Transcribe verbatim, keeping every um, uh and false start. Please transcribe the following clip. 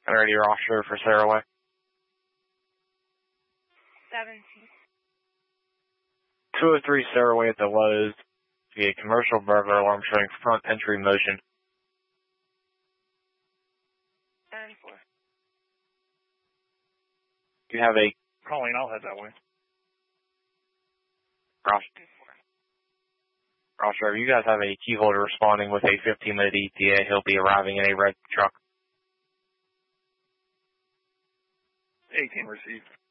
And ready your officer for Saraway. seventeen. two oh three Saraway at the Lowe's. A commercial burglar alarm showing front entry motion. nine four. You have a... Colleen, I'll head that way. Roger. Roger, you guys have a key holder responding with a fifteen minute E T A. He'll be arriving in a red truck. eighteen received.